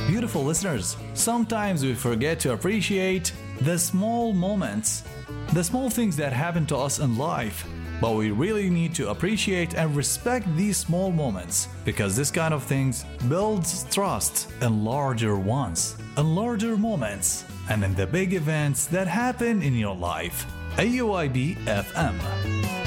Beautiful listeners, sometimes we forget to appreciate the small moments, the small things that happen to us in life. But we really need to appreciate and respect these small moments because this kind of things builds trust in larger ones, in larger moments, and in the big events that happen in your life. AUIB FM.